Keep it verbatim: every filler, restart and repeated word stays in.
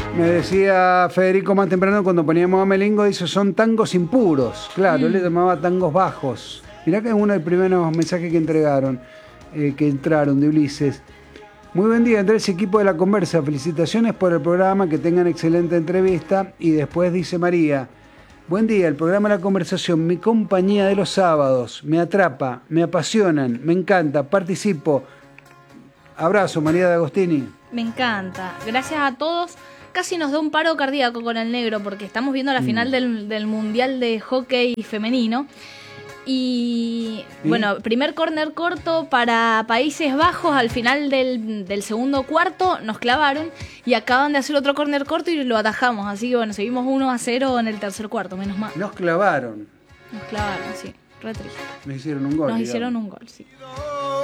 Me decía Federico más temprano cuando poníamos a Melingo, dice, son tangos impuros. Claro, mm. él le llamaba tangos bajos. Mirá que es uno de los primeros mensajes que entregaron, eh, que entraron de Ulises. Muy buen día, entre ese equipo de La Conversa. Felicitaciones por el programa, que tengan excelente entrevista. Y después dice María, buen día, el programa La Conversación, mi compañía de los sábados. Me atrapa, me apasionan, me encanta, participo. Abrazo, María de Agostini. Me encanta. Gracias a todos. Casi nos da un paro cardíaco con el negro porque estamos viendo la mm. final del, del Mundial de Hockey Femenino. Y ¿Sí? bueno, primer córner corto para Países Bajos al final del, del segundo cuarto, nos clavaron y acaban de hacer otro córner corto y lo atajamos. Así que bueno, seguimos uno a cero en el tercer cuarto, menos mal. Nos clavaron. Nos clavaron, sí. Re triste. Nos hicieron un gol. Nos digamos. hicieron un gol, sí.